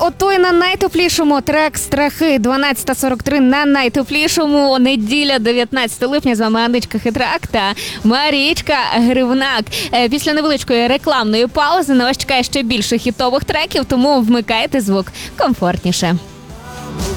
ото й на найтеплішому трек «Страхи». 12:43 на найтеплішому. Неділя, 19 липня. З вами Анечка Хитрак та Марічка Гривнак. Після невеличкої рекламної паузи на вас чекає ще більше хітових треків, тому вмикайте звук комфортніше.